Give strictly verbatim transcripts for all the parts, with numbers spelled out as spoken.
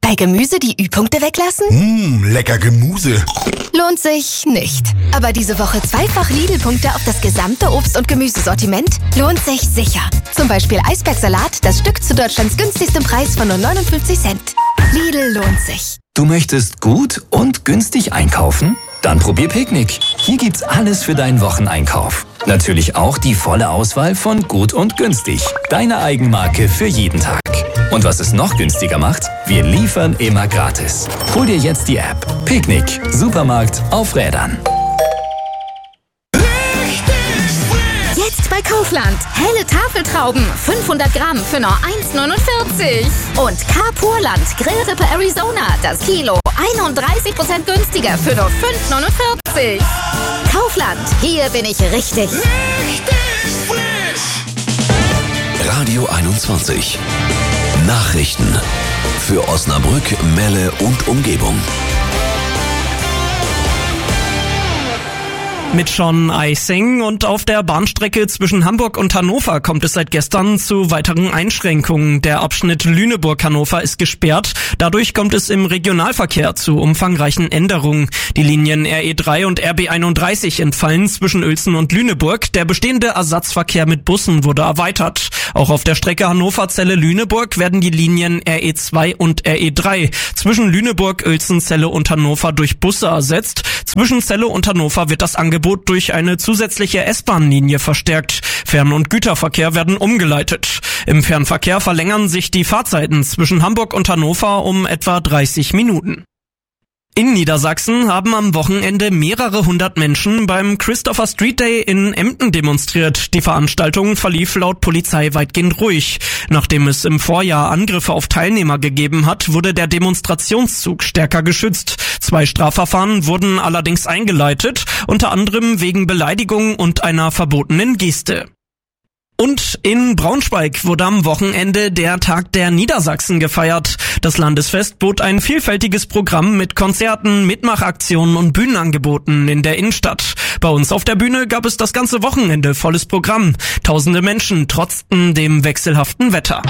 Bei Gemüse die Ü-Punkte weglassen? Mmh, lecker Gemüse. Lohnt sich nicht. Aber diese Woche zweifach Lidl-Punkte auf das gesamte Obst- und Gemüsesortiment? Lohnt sich sicher. Zum Beispiel Eisbergsalat, das Stück zu Deutschlands günstigstem Preis von nur neunundfünfzig Cent. Lidl lohnt sich. Du möchtest gut und günstig einkaufen? Dann probier Picknick. Hier gibt's alles für deinen Wocheneinkauf. Natürlich auch die volle Auswahl von gut und günstig. Deine Eigenmarke für jeden Tag. Und was es noch günstiger macht? Wir liefern immer gratis. Hol dir jetzt die App. Picknick. Supermarkt auf Rädern. Jetzt bei Kaufland. Helle Tafeltrauben. fünfhundert Gramm für nur eins neunundvierzig. Und Carpurland Grillrippe Arizona. Das Kilo einunddreißig Prozent günstiger für nur fünf neunundvierzig. Kaufland. Hier bin ich richtig. Richtig frisch. Radio einundzwanzig. Nachrichten für Osnabrück, Melle und Umgebung. Mit Sean Eising und auf der Bahnstrecke zwischen Hamburg und Hannover kommt es seit gestern zu weiteren Einschränkungen. Der Abschnitt Lüneburg-Hannover ist gesperrt. Dadurch kommt es im Regionalverkehr zu umfangreichen Änderungen. Die Linien R E drei und R B einunddreißig entfallen zwischen Uelzen und Lüneburg. Der bestehende Ersatzverkehr mit Bussen wurde erweitert. Auch auf der Strecke Hannover-Celle-Lüneburg werden die Linien R E zwei und R E drei zwischen Lüneburg, Uelzen, Celle und Hannover durch Busse ersetzt. Zwischen Celle und Hannover wird das Angebot durch eine zusätzliche S-Bahn-Linie verstärkt. Fern- und Güterverkehr werden umgeleitet. Im Fernverkehr verlängern sich die Fahrzeiten zwischen Hamburg und Hannover um etwa dreißig Minuten. In Niedersachsen haben am Wochenende mehrere hundert Menschen beim Christopher Street Day in Emden demonstriert. Die Veranstaltung verlief laut Polizei weitgehend ruhig. Nachdem es im Vorjahr Angriffe auf Teilnehmer gegeben hat, wurde der Demonstrationszug stärker geschützt. Zwei Strafverfahren wurden allerdings eingeleitet, unter anderem wegen Beleidigung und einer verbotenen Geste. Und in Braunschweig wurde am Wochenende der Tag der Niedersachsen gefeiert. Das Landesfest bot ein vielfältiges Programm mit Konzerten, Mitmachaktionen und Bühnenangeboten in der Innenstadt. Bei uns auf der Bühne gab es das ganze Wochenende volles Programm. Tausende Menschen trotzten dem wechselhaften Wetter.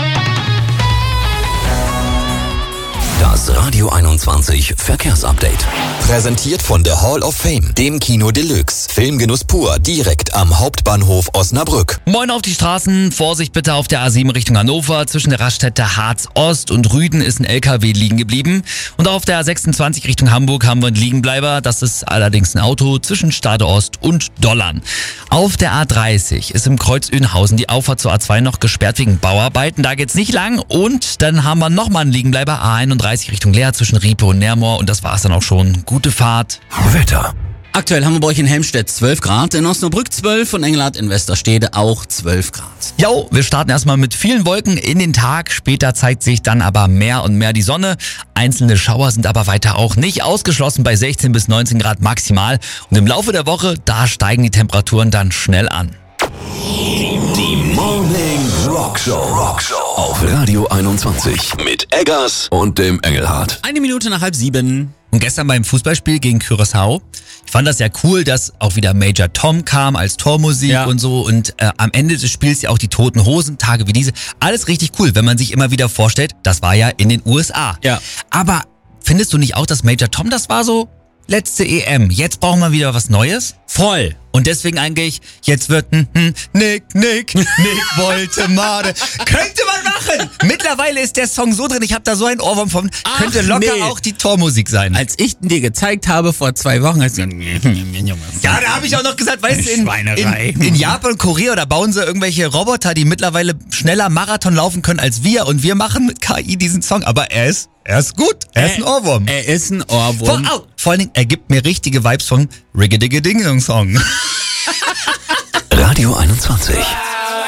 Das Radio einundzwanzig Verkehrsupdate. Präsentiert von der Hall of Fame, dem Kino Deluxe. Filmgenuss pur, direkt am Hauptbahnhof Osnabrück. Moin auf die Straßen. Vorsicht bitte auf der A sieben Richtung Hannover. Zwischen der Raststätte Harz Ost und Rüden ist ein L K W liegen geblieben. Und auch auf der A sechsundzwanzig Richtung Hamburg haben wir einen Liegenbleiber. Das ist allerdings ein Auto zwischen Stade Ost und Dollern. Auf der A dreißig ist im Kreuz Öhnhausen die Auffahrt zur A zwei noch gesperrt wegen Bauarbeiten. Da geht's nicht lang. Und dann haben wir nochmal einen Liegenbleiber A einunddreißig Richtung Leer zwischen Riepe und Nermoor. Und das war's dann auch schon. Gute Fahrt. Wetter. Aktuell haben wir bei euch in Helmstedt zwölf Grad, in Osnabrück zwölf und Engelhardt in Westerstede auch zwölf Grad. Jo, wir starten erstmal mit vielen Wolken in den Tag. Später zeigt sich dann aber mehr und mehr die Sonne. Einzelne Schauer sind aber weiter auch nicht ausgeschlossen bei sechzehn bis neunzehn Grad maximal. Und im Laufe der Woche, da steigen die Temperaturen dann schnell an. Die Morning Rockshow. Rockshow auf Radio einundzwanzig mit Eggers und dem Engelhardt. Eine Minute nach halb sieben. Und gestern beim Fußballspiel gegen Curaçao, ich fand das ja cool, dass auch wieder Major Tom kam als Tormusik ja. und so. Und äh, am Ende des Spiels ja auch die Toten Hosen, Tage wie diese. Alles richtig cool, wenn man sich immer wieder vorstellt, das war ja in den U S A. Ja. Aber findest du nicht auch, dass Major Tom, das war so letzte E M, jetzt brauchen wir wieder was Neues? Voll. Und deswegen eigentlich, jetzt wird ein hm, Nick, Nick, Nick wollte Made. Könnte man machen! Mittlerweile ist der Song so drin, ich habe da so einen Ohrwurm von, Ach, könnte locker nee. auch die Tormusik sein. Als ich dir gezeigt habe vor zwei Wochen, hast du gesagt, ja, da habe ich auch noch gesagt, weißt du, in, Schweinerei. in, in Japan, Korea, da bauen sie irgendwelche Roboter, die mittlerweile schneller Marathon laufen können als wir. Und wir machen mit K I diesen Song. Aber er ist, er ist gut. Er ist ein Ohrwurm. Er ist ein Ohrwurm. Vor, oh, vor allen Dingen, er gibt mir richtige Vibes von Rigga-Digga-Ding-Song. Radio einundzwanzig.